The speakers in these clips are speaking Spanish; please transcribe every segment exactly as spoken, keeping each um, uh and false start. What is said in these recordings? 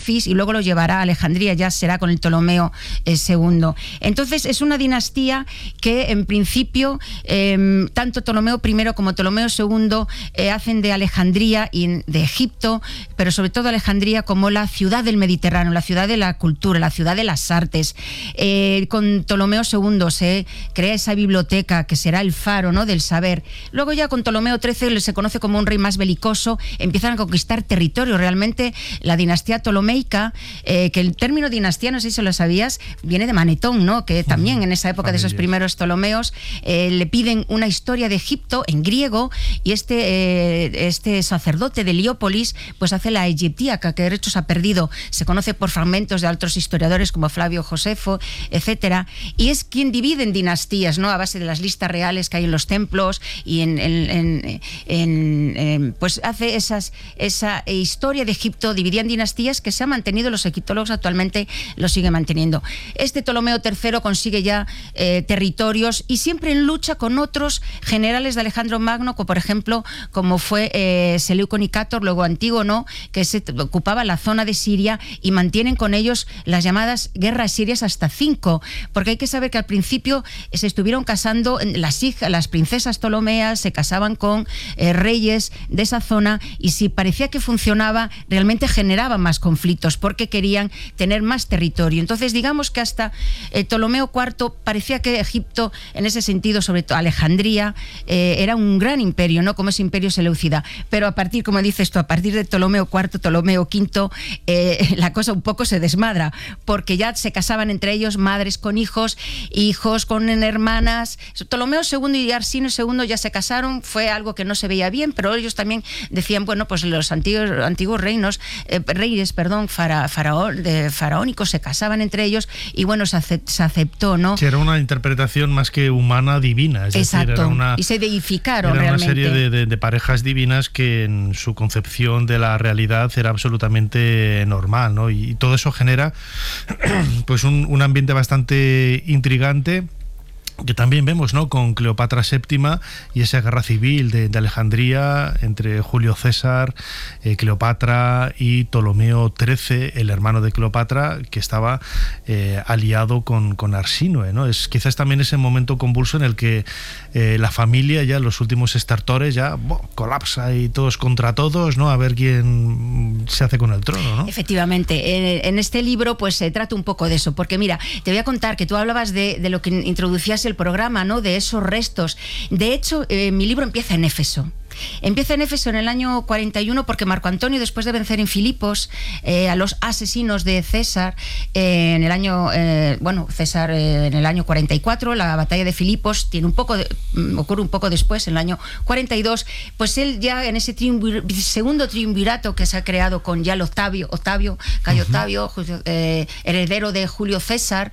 Menfis y luego lo llevará a Alejandría, ya será con el Ptolomeo eh, segundo. Entonces es una dinastía que en principio eh, tanto Ptolomeo primero como Ptolomeo segundo eh, hacen de Alejandría y de Egipto, pero sobre todo Alejandría como la ciudad del Mediterráneo, la ciudad de la cultura, la ciudad de las artes. Eh, con Ptolomeo segundo se crea esa biblioteca que será el faro, ¿no?, del saber. Luego ya con Ptolomeo trece se conoce como un rey más belicoso, empiezan a conquistar territorio. Realmente la dinastía ptolomeica, eh, que el término dinastía, no sé si lo sabías, viene de Manetón, ¿no?, que también en esa época de esos primeros Ptolomeos eh, le piden una historia de Egipto en griego y este, eh, este sacerdote de Heliópolis pues hace la egiptíaca, que de hecho se ha perdido, se conoce por fragmentos de otros historiadores como Flavio Josefo, etcétera, y es quien divide en dinastías, ¿no?, a base de las listas reales que hay en los templos y en, en, en, en, en pues hace esas, esa historia de Egipto dividida en dinastías que se ha mantenido, los egiptólogos actualmente lo siguen manteniendo. Este Ptolomeo tercero consigue ya eh, territorios y siempre en lucha con otros generales de Alejandro Magno, como por ejemplo como fue eh, Seleuco Nicator, luego Antígono, que se ocupaba la zona de Siria, y mantienen con ellos las llamadas guerras sirias hasta cinco, porque hay que saber que al principio se estuvieron casando las hijas, las princesas ptolomeas se casaban con eh, reyes de esa zona, y si parecía que funcionaba, realmente generaba más conflictos porque querían tener más territorio. Entonces digamos que hasta eh, Ptolomeo cuarto parecía que Egipto, en ese sentido, sobre todo Alejandría, eh, era un gran imperio, ¿no?, como ese imperio seleucida, pero a partir, como dices tú, a partir de Ptolomeo cuarto, Ptolomeo quinto, eh, la cosa un poco se desmadra, porque ya se casaban entre ellos madres con hijos, hijos con hermanas. Ptolomeo segundo y Arsino segundo ya se casaron, fue algo que no se veía bien, pero ellos también decían, bueno, pues los antiguos, antiguos reinos, eh, reyes, perdón, fara, faraón, de, faraónicos se casaban entre ellos, y bueno, se, acept, se aceptó, ¿no? Sí, era una interpretación más que humana, divina. Es Exacto, decir, era una, y se deificaron era realmente. Una serie de, de, de parejas divinas que en su concepción de la realidad era absolutamente normal, ¿no? Y todo eso genera pues un, un ambiente bastante intrigante, que también vemos, ¿no?, con Cleopatra séptima y esa guerra civil de, de Alejandría entre Julio César, eh, Cleopatra y Ptolomeo trece, el hermano de Cleopatra, que estaba eh, aliado con, con Arsínoe, ¿no? Es quizás también ese momento convulso en el que eh, la familia, ya los últimos estertores, ya bo, colapsa y todos contra todos, ¿no?, a ver quién se hace con el trono, ¿no? Efectivamente, en, en este libro pues se trata un poco de eso, porque mira, te voy a contar que tú hablabas de, de lo que introducías el programa, ¿no?, de esos restos. De hecho, eh, mi libro empieza en Éfeso. Empieza en Éfeso en el año cuarenta y uno porque Marco Antonio, después de vencer en Filipos eh, a los asesinos de César eh, en el año, eh, bueno, César eh, en el año cuarenta y cuatro, la batalla de Filipos tiene un poco de, ocurre un poco después, en el año cuarenta y dos, pues él ya en ese triunvir, segundo triunvirato que se ha creado con ya el Octavio, Octavio, Cayo uh-huh. Octavio, eh, heredero de Julio César,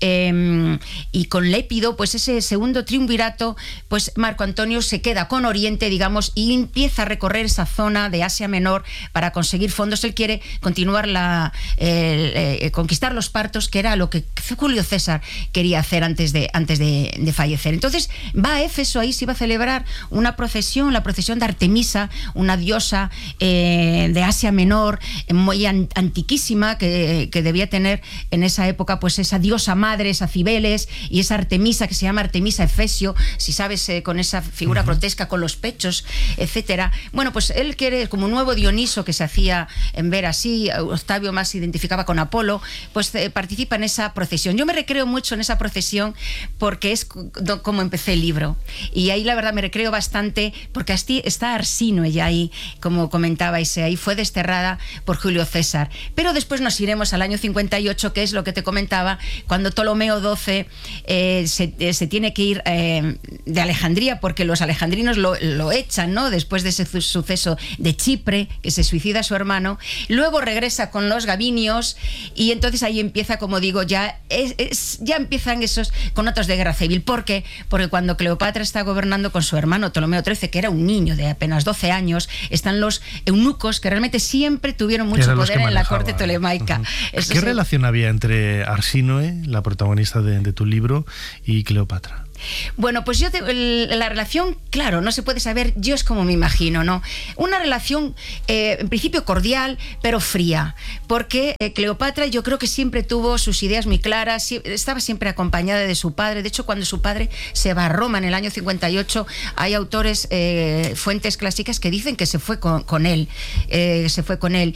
eh, y con Lépido, pues ese segundo triunvirato, pues Marco Antonio se queda con Oriente, digamos, y empieza a recorrer esa zona de Asia Menor para conseguir fondos. Él quiere continuar la eh, eh, conquistar los partos, que era lo que Julio César quería hacer antes de, antes de, de fallecer. Entonces va a Éfeso, ahí se iba a celebrar una procesión, la procesión de Artemisa, una diosa eh, de Asia Menor, muy an antiquísima, que, que debía tener en esa época pues esa diosa madre, esa Cibeles, y esa Artemisa que se llama Artemisa Efesio, si sabes, eh, con esa figura uh-huh. grotesca con los pechos, etcétera. Bueno, pues él quiere, como un nuevo Dioniso que se hacía en ver así, Octavio más se identificaba con Apolo, pues eh, participa en esa procesión. Yo me recreo mucho en esa procesión porque es como empecé el libro, y ahí la verdad me recreo bastante porque así está Arsínoe ya ahí, como comentabais, ahí fue desterrada por Julio César. Pero después nos iremos al año cincuenta y ocho, que es lo que te comentaba, cuando Ptolomeo doce eh, se, eh, se tiene que ir eh, de Alejandría porque los alejandrinos lo, lo echan, ¿no?, después de ese suceso de Chipre, que se suicida su hermano. Luego regresa con los gabinios, y entonces ahí empieza, como digo, ya es, es, ya empiezan esos conatos de guerra civil. ¿Por qué? Porque cuando Cleopatra está gobernando con su hermano Ptolomeo trece, que era un niño de apenas doce años, están los eunucos, que realmente siempre tuvieron mucho poder en la corte tolemaica. Uh-huh. ¿Qué relación había entre Arsínoe, la protagonista de, de tu libro, y Cleopatra? Bueno, pues yo te, el, la relación, claro, no se puede saber, yo es como me imagino, ¿no? Una relación, eh, en principio cordial, pero fría, porque eh, Cleopatra yo creo que siempre tuvo sus ideas muy claras, si, estaba siempre acompañada de su padre. De hecho, cuando su padre se va a Roma en el año cincuenta y ocho, hay autores, eh, fuentes clásicas que dicen que se fue con, con él, eh, se fue con él.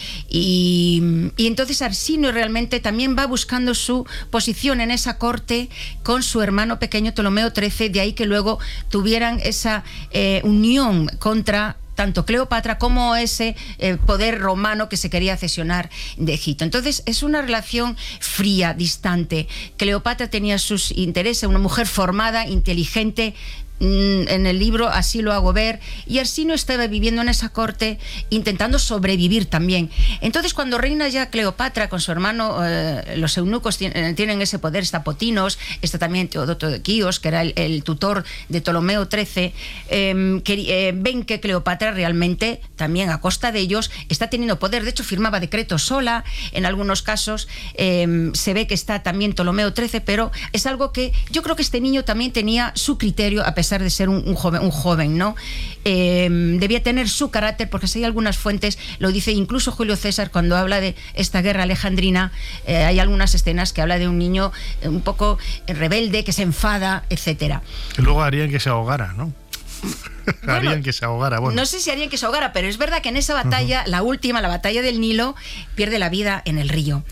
Y, y entonces Arsinio realmente también va buscando su posición en esa corte con su hermano pequeño Ptolomeo trece, de ahí que luego tuvieran esa eh, unión contra tanto Cleopatra como ese eh, poder romano que se quería cesionar de Egipto. Entonces es una relación fría, distante. Cleopatra tenía sus intereses, una mujer formada, inteligente. En el libro así lo hago ver, y Arsinio estaba viviendo en esa corte intentando sobrevivir también. Entonces cuando reina ya Cleopatra con su hermano, eh, los eunucos tienen, tienen ese poder, está Potinos, está también Teodoto de Quíos, que era el, el tutor de Ptolomeo trece, eh, que, eh, ven que Cleopatra realmente también a costa de ellos está teniendo poder. De hecho firmaba decretos sola, en algunos casos eh, se ve que está también Ptolomeo trece, pero es algo que yo creo que este niño también tenía su criterio, a pesar de ser un, un joven, un joven, ¿no? Eh, debía tener su carácter, porque si hay algunas fuentes, lo dice incluso Julio César cuando habla de esta guerra alejandrina, eh, hay algunas escenas que habla de un niño un poco rebelde, que se enfada, etcétera. Y luego harían que se ahogara, ¿no? Bueno, harían que se ahogara. Bueno. No sé si harían que se ahogara, pero es verdad que en esa batalla, uh-huh. la última, la batalla del Nilo, pierde la vida en el río.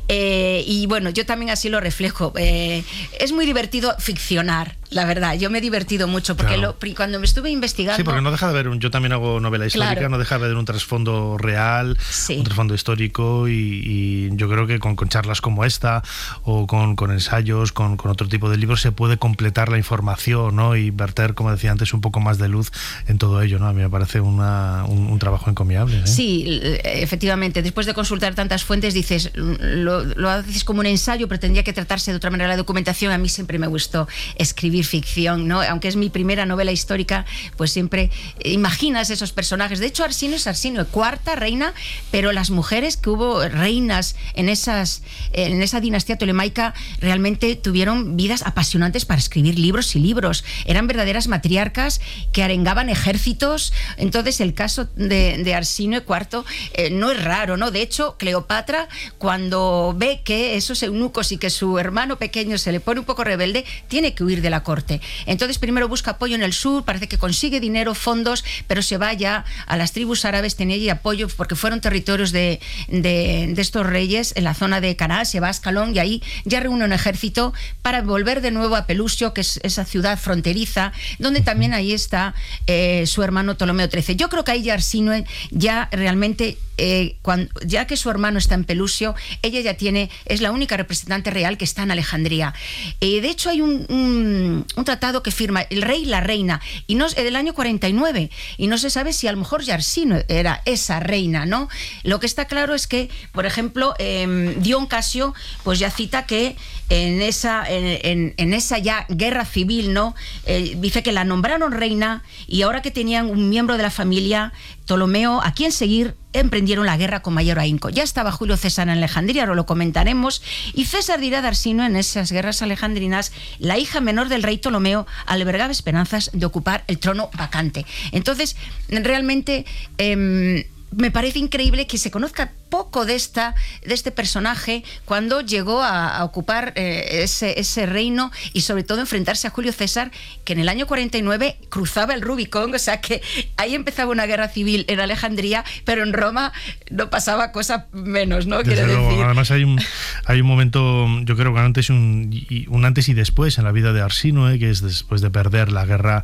Eh, y bueno, yo también así lo reflejo. Eh, es muy divertido ficcionar, la verdad. Yo me he divertido mucho, porque claro. lo, cuando me estuve investigando... Sí, porque no deja de haber un... Yo también hago novela histórica, claro. no deja de haber un trasfondo real, sí. un trasfondo histórico, y, y yo creo que con, con charlas como esta, o con, con ensayos, con, con otro tipo de libros, se puede completar la información, ¿no? Y verter, como decía antes, un poco más de luz en todo ello, ¿no? A mí me parece una, un, un trabajo encomiable, ¿eh? Sí, efectivamente. Después de consultar tantas fuentes, dices, lo, lo haces como un ensayo, pero tendría que tratarse de otra manera la documentación. A mí siempre me gustó escribir ficción, ¿no? Aunque es mi primera novela histórica, pues siempre imaginas esos personajes. De hecho, Arsinio es Arsinio, cuarta reina, pero las mujeres que hubo reinas en, esas, en esa dinastía tolemaica realmente tuvieron vidas apasionantes para escribir libros y libros. Eran verdaderas matriarcas que arengaban ejércitos. Entonces el caso de, de Arsinio cuarto eh, no es raro, ¿no? De hecho, Cleopatra, cuando ve que esos eunucos y que su hermano pequeño se le pone un poco rebelde, tiene que huir de la corte. Entonces primero busca apoyo en el sur, parece que consigue dinero, fondos, pero se va ya a las tribus árabes, tenía allí apoyo porque fueron territorios de, de, de estos reyes en la zona de Canaán, se va a Ascalón y ahí ya reúne un ejército para volver de nuevo a Pelusio, que es esa ciudad fronteriza, donde también ahí está eh, su hermano Ptolomeo trece. Yo creo que ahí ya Arsinio ya realmente, eh, cuando, ya que su hermano está en Pelusio, ella ya tiene, es la única representante real que está en Alejandría. Eh, de hecho hay un, un, un tratado que firma el rey y la reina, y no, del año cuarenta y nueve, y no se sabe si a lo mejor ya Arsinio era esa reina, ¿no? Lo que está claro es que, por ejemplo, eh, Dion Casio pues ya cita que en esa, en, en, en esa ya guerra civil, ¿no? Eh, dice que la nombraron reina, y ahora que tenían un miembro de la familia, Ptolomeo, a quien seguir, emprendieron la guerra con mayor ahínco. Ya estaba Julio César en Alejandría, ahora lo comentaremos, y César dirá de Arsinio en esas guerras alejandrinas: la hija menor del rey Ptolomeo albergaba esperanzas de ocupar el trono vacante. Entonces, realmente eh, me parece increíble que se conozca poco de esta de este personaje cuando llegó a, a ocupar eh, ese, ese reino, y sobre todo enfrentarse a Julio César, que en el año cuarenta y nueve cruzaba el Rubicón. O sea que ahí empezaba una guerra civil en Alejandría, pero en Roma no pasaba cosa menos, ¿no? Quiero decir. Además hay un, hay un momento, yo creo que antes un, un antes y después en la vida de Arsinio, ¿eh? Que es después de perder la guerra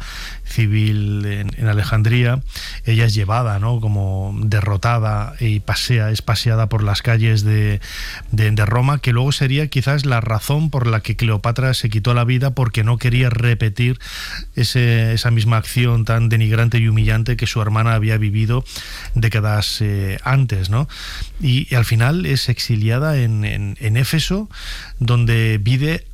civil en, en Alejandría, ella es llevada, ¿no? Como derrotada, y pasea, es paseada por las calles de, de, de Roma, que luego sería quizás la razón por la que Cleopatra se quitó la vida, porque no quería repetir ese, esa misma acción tan denigrante y humillante que su hermana había vivido décadas eh, antes, ¿no? Y, y al final es exiliada en, en, en Éfeso, donde vive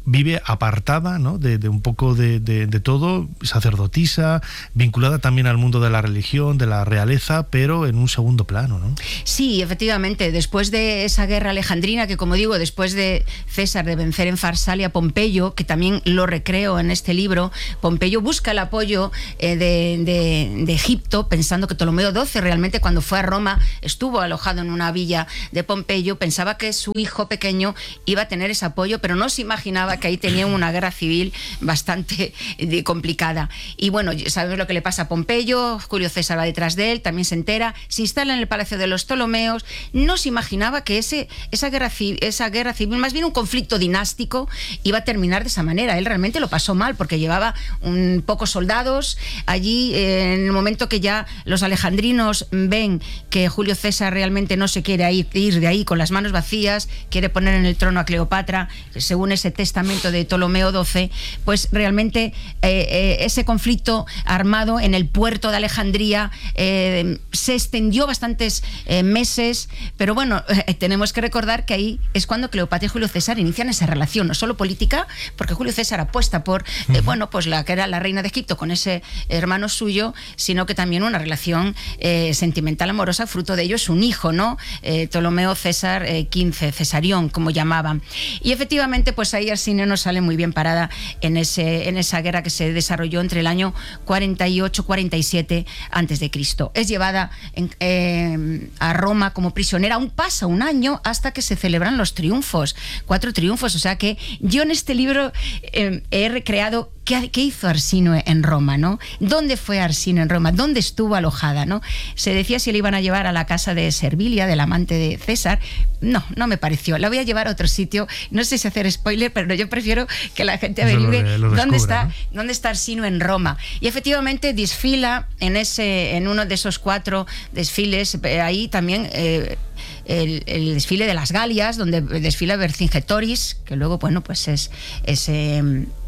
vive apartada, ¿no?, de, de un poco de, de, de todo, sacerdotisa, vinculada también al mundo de la religión, de la realeza, pero en un segundo plano, ¿no? Sí, efectivamente, después de esa guerra alejandrina, que como digo, después de César de vencer en Farsalia a Pompeyo, que también lo recreo en este libro, Pompeyo busca el apoyo eh, de, de, de Egipto, pensando que Ptolomeo doce realmente, cuando fue a Roma, estuvo alojado en una villa de Pompeyo, pensaba que su hijo pequeño iba a tener ese apoyo, pero no se imaginaba que ahí tenían una guerra civil bastante eh, complicada. Y bueno, sabemos lo que le pasa a Pompeyo, Julio César va detrás de él, también se entera, se instala en el Palacio de los Ptolomeos, no se imaginaba que ese, esa, guerra, esa guerra civil, más bien un conflicto dinástico, iba a terminar de esa manera. Él realmente lo pasó mal, porque llevaba un, pocos soldados allí, eh, en el momento que ya los alejandrinos ven que Julio César realmente no se quiere ir, ir de ahí con las manos vacías, quiere poner en el trono a Cleopatra, según ese testamento de Ptolomeo doce, pues realmente eh, eh, ese conflicto armado en el puerto de Alejandría eh, se extendió bastantes eh, meses, pero bueno, eh, tenemos que recordar que ahí es cuando Cleopatra y Julio César inician esa relación, no solo política, porque Julio César apuesta por, eh, bueno, pues la que era la reina de Egipto con ese hermano suyo, sino que también una relación eh, sentimental, amorosa, fruto de ello es un hijo, ¿no? Eh, Ptolomeo César eh, quince, Cesarión, como llamaban. Y efectivamente, pues ahí así no sale muy bien parada en, ese, en esa guerra que se desarrolló entre el año cuarenta y ocho cuarenta y siete antes de Cristo. Es llevada en, eh, a Roma como prisionera. Aún pasa un año hasta que se celebran los triunfos, cuatro triunfos. O sea que yo en este libro eh, he recreado ¿Qué, ¿Qué hizo Arsino en Roma, ¿no? ¿Dónde fue Arsino en Roma? ¿Dónde estuvo alojada, ¿no? Se decía si le iban a llevar a la casa de Servilia, del amante de César. No, no me pareció. La voy a llevar a otro sitio. No sé si hacer spoiler, pero yo prefiero que la gente averigüe dónde está, ¿no? dónde está Arsino en Roma. Y efectivamente desfila en, ese, en uno de esos cuatro desfiles. Ahí también... Eh, El, el desfile de las Galias, donde desfila Vercingetoris, que luego, bueno, pues es... es eh,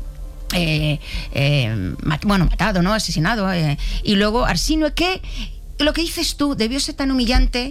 Eh, eh, mat, bueno, matado, ¿no? Asesinado. Eh, y luego Arsino, que lo que dices tú debió ser tan humillante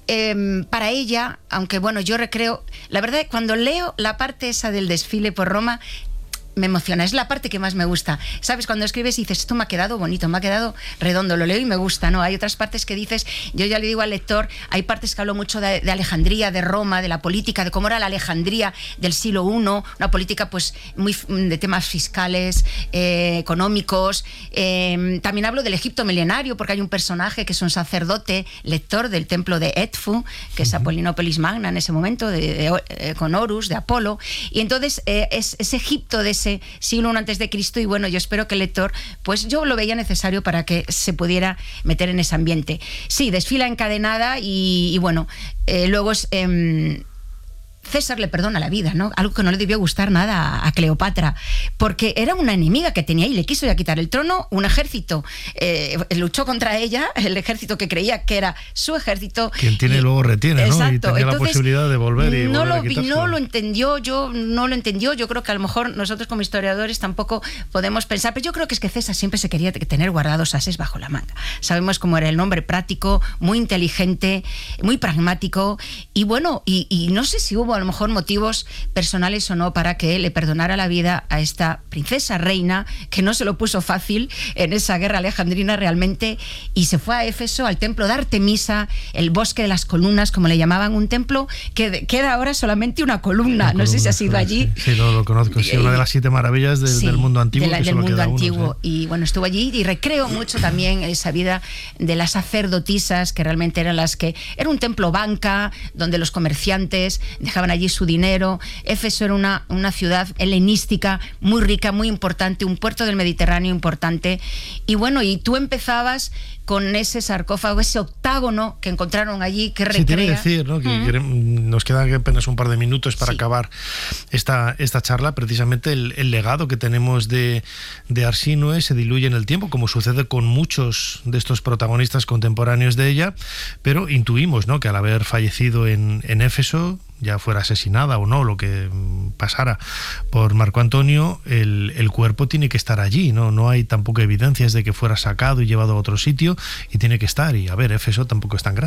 eh, para ella, aunque bueno, yo recreo, la verdad, cuando leo la parte esa del desfile por Roma, me emociona, es la parte que más me gusta. ¿Sabes? Cuando escribes y dices, esto me ha quedado bonito, me ha quedado redondo, lo leo y me gusta, ¿no? Hay otras partes que dices, yo ya le digo al lector, hay partes que hablo mucho de, de Alejandría, de Roma, de la política, de cómo era la Alejandría del siglo primero, una política pues muy de temas fiscales, eh, económicos. Eh, también hablo del Egipto milenario, porque hay un personaje que es un sacerdote, lector del templo de Edfu, que es Apolinópolis Magna en ese momento, de, de, de, con Horus, de Apolo. Y entonces eh, es, es Egipto de ese siglo primero antes de Cristo, y bueno, yo espero que el lector, pues yo lo veía necesario para que se pudiera meter en ese ambiente. Sí, desfila encadenada y, y bueno, eh, luego es... Eh, César le perdona la vida, ¿no? Algo que no le debió gustar nada a Cleopatra, porque era una enemiga que tenía y le quiso ya quitar el trono. Un ejército eh, luchó contra ella, el ejército que creía que era su ejército. Quien tiene y, luego retiene, ¿no? Exacto. Y tenía Entonces, la posibilidad de volver y no volver lo, a quitárselo. No lo entendió, yo no lo entendió. Yo creo que a lo mejor nosotros como historiadores tampoco podemos pensar, pero yo creo que es que César siempre se quería tener guardados ases bajo la manga. Sabemos cómo era el hombre práctico, muy inteligente, muy pragmático, y bueno, y, y no sé si hubo a lo mejor motivos personales o no para que le perdonara la vida a esta princesa reina, que no se lo puso fácil en esa guerra alejandrina realmente, y se fue a Éfeso, al templo de Artemisa, el bosque de las columnas, como le llamaban, un templo que queda ahora solamente una columna. Una no columna, sé si has ido allí. Sí, sí, lo, lo conozco, sí, una de las siete maravillas de, sí, del mundo antiguo. De la, que del mundo antiguo. Uno, sí. Y bueno, estuvo allí y recreo mucho también esa vida de las sacerdotisas, que realmente eran las que... Era un templo banca, donde los comerciantes dejaban allí su dinero. Éfeso era una, una ciudad helenística muy rica, muy importante, un puerto del Mediterráneo importante. Y bueno, y tú empezabas con ese sarcófago, ese octágono que encontraron allí, que recrea... Sí, tiene que decir, ¿no? Que uh-huh. nos quedan apenas un par de minutos para sí. acabar esta, esta charla. Precisamente el, el legado que tenemos de, de Arsínoe se diluye en el tiempo, como sucede con muchos de estos protagonistas contemporáneos de ella, pero intuimos, ¿no?, que al haber fallecido en, en Éfeso, ya fuera asesinada o no, lo que pasara por Marco Antonio, el, el cuerpo tiene que estar allí, ¿no? No hay tampoco evidencias de que fuera sacado y llevado a otro sitio, y tiene que estar. Y a ver, Éfeso tampoco es tan grande.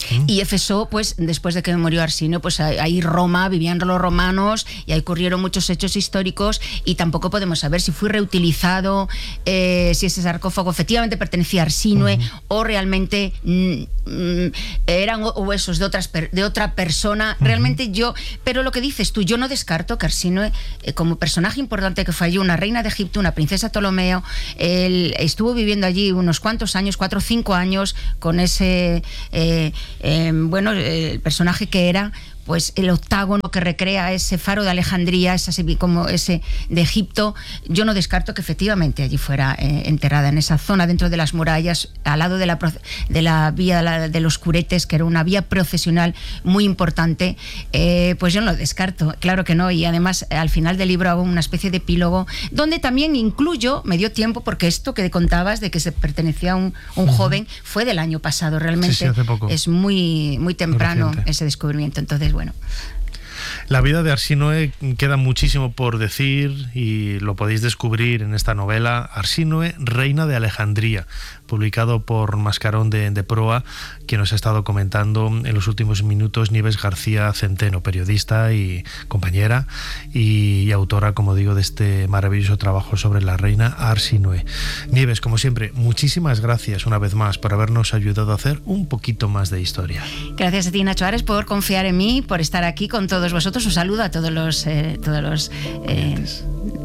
¿Mm? Y Éfeso, pues después de que murió Arsinio, pues ahí Roma, vivían los romanos y ahí ocurrieron muchos hechos históricos y tampoco podemos saber si fue reutilizado, eh, si ese sarcófago efectivamente pertenecía a Arsinoe uh-huh. o realmente mm, mm, eran huesos de, otras per, de otra persona. Uh-huh. Realmente yo, pero lo que dices tú, yo no descarto que Arsinoe, eh, como personaje importante que fue allí, una reina de Egipto, una princesa Ptolomeo, él estuvo viviendo allí unos cuantos años, cuatro o cinco años, con ese... Eh, Eh, bueno, el personaje que era, pues el octágono que recrea ese faro de Alejandría, ese, como ese de Egipto, yo no descarto que efectivamente allí fuera eh, enterrada en esa zona dentro de las murallas, al lado de la, de la vía de, la, de los Curetes, que era una vía procesional muy importante, eh, pues yo no lo descarto, claro que no, y además al final del libro hago una especie de epílogo donde también incluyo, me dio tiempo, porque esto que contabas de que se pertenecía a un, un uh-huh. joven fue del año pasado, realmente sí, sí, hace poco. Es muy, muy temprano ese descubrimiento, entonces bueno. La vida de Arsinoe queda muchísimo por decir y lo podéis descubrir en esta novela Arsinoe, reina de Alejandría, publicado por Mascarón de, de Proa, que nos ha estado comentando en los últimos minutos Nieves García Centeno, periodista y compañera y, y autora, como digo, de este maravilloso trabajo sobre la reina Arsinoe. Nieves, como siempre, muchísimas gracias una vez más por habernos ayudado a hacer un poquito más de historia. Gracias a ti, Nacho Ares, por confiar en mí, por estar aquí con todos vosotros. Un saludo a todos los, eh, todos los eh,